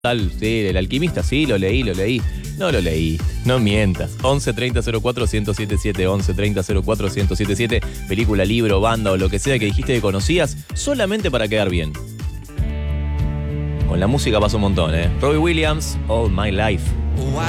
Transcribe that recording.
Tal, sí, El Alquimista, sí, lo leí. No lo leí, no mientas. 11 30 04 1077, 11 30 04 1077, película, libro, banda o lo que sea que dijiste que conocías, solamente para quedar bien. Con la música pasa un montón, ¿eh? Robbie Williams, All My Life. Why